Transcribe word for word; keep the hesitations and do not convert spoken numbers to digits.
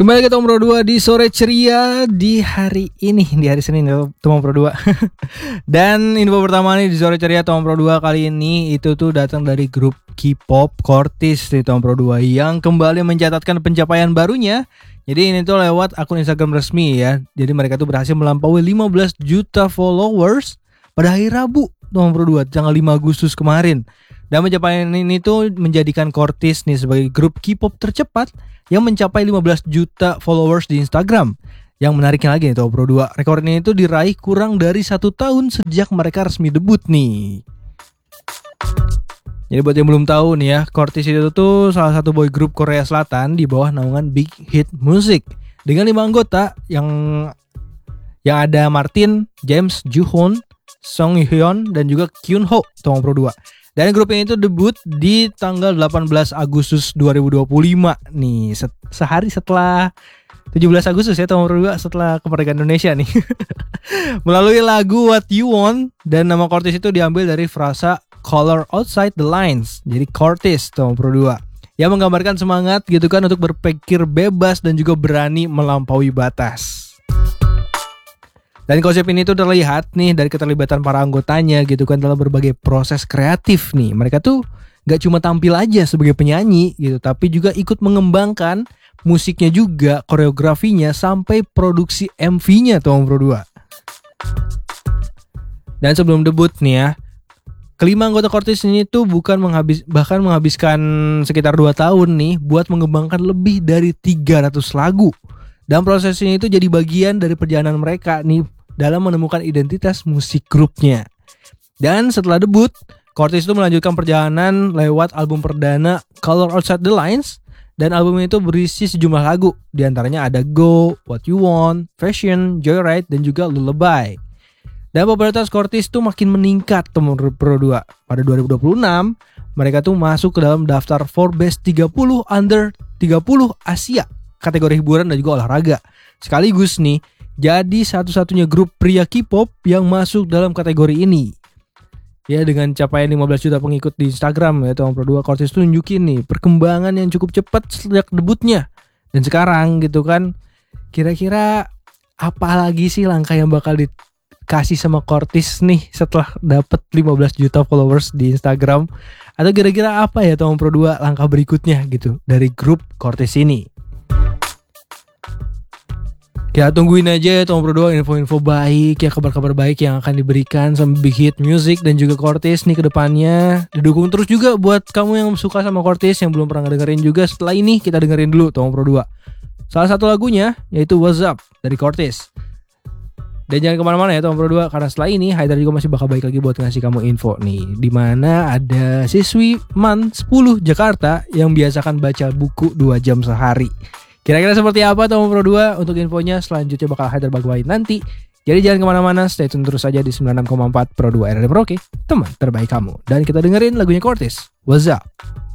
Kembali ke Tomro dua di sore ceria di hari ini, di hari Senin ya Tomro dua. Dan info pertama nih di sore ceria Tomro dua kali ini itu tuh datang dari grup K-pop Cortis di Tomro dua yang kembali mencatatkan pencapaian barunya. Jadi ini tuh lewat akun Instagram resmi ya. Jadi mereka tuh berhasil melampaui lima belas juta followers pada hari Rabu Tomro dua tanggal lima Agustus kemarin. Dan pencapaian ini tuh menjadikan Cortis nih sebagai grup K-pop tercepat yang mencapai lima belas juta followers di Instagram. Yang menariknya lagi nih Tomro dua, rekor ini itu diraih kurang dari satu tahun sejak mereka resmi debut nih. Jadi buat yang belum tahu nih ya, Cortis itu tuh salah satu boy group Korea Selatan di bawah naungan Big Hit Music dengan lima anggota yang yang ada Martin, James, Juhon, Song Hyun dan juga Kyun Ho Tomro dua. Dan grup ini itu debut di tanggal delapan belas Agustus dua ribu dua puluh lima nih, se- sehari setelah tujuh belas Agustus ya Tomro dua setelah kemerdekaan Indonesia nih. Melalui lagu What You Want, dan nama Cortis itu diambil dari frasa Color Outside the Lines. Jadi Cortis Tomro dua yang menggambarkan semangat gitu kan untuk berpikir bebas dan juga berani melampaui batas. Dan konsep ini tuh terlihat nih dari keterlibatan para anggotanya gitu kan dalam berbagai proses kreatif nih. Mereka tuh gak cuma tampil aja sebagai penyanyi gitu, tapi juga ikut mengembangkan musiknya juga, koreografinya, sampai produksi M V-nya Tomro dua. Dan sebelum debut nih ya, kelima anggota Cortis ini tuh bukan menghabis, bahkan menghabiskan sekitar dua tahun nih buat mengembangkan lebih dari tiga ratus lagu. Dan proses ini itu jadi bagian dari perjalanan mereka nih dalam menemukan identitas musik grupnya. Dan setelah debut, Cortis itu melanjutkan perjalanan lewat album perdana Color Outside the Lines. Dan album itu berisi sejumlah lagu, di antaranya ada Go, What You Want, Fashion, Joyride, dan juga Lullaby. Dan popularitas Cortis tuh makin meningkat Tomro dua. Pada dua ribu dua puluh enam, mereka tuh masuk ke dalam daftar Forbes tiga puluh Under tiga puluh Asia, kategori hiburan dan juga olahraga. Sekaligus nih jadi satu-satunya grup pria K-pop yang masuk dalam kategori ini. Ya, dengan capaian lima belas juta pengikut di Instagram ya Tomro dua, Cortis tuh nunjukin nih perkembangan yang cukup cepat sejak debutnya. Dan sekarang gitu kan, kira-kira apa lagi sih langkah yang bakal dikasih sama Cortis nih setelah dapat lima belas juta followers di Instagram? Atau kira-kira apa ya Tomro dua langkah berikutnya gitu dari grup Cortis ini? Ya tungguin aja ya Tomro dua info-info baik ya, kabar-kabar baik yang akan diberikan sama Big Hit Music dan juga Cortis nih ke depannya. Didukung terus juga buat kamu yang suka sama Cortis yang belum pernah dengerin juga. Setelah ini kita dengerin dulu Tomro dua. Salah satu lagunya yaitu What's Up dari Cortis. Dan jangan kemana-mana ya Tomro dua, karena setelah ini Haidar juga masih bakal balik lagi buat ngasih kamu info nih, dimana ada siswi Man sepuluh Jakarta yang biasakan baca buku dua jam sehari. Kira-kira seperti apa Tomro dua? Untuk infonya selanjutnya bakal Haidar bawain nanti. Jadi jangan kemana-mana, stay tune terus aja di sembilan puluh enam koma empat Pro dua R R M Merauke, teman terbaik kamu. Dan kita dengerin lagunya Cortis, What's Up.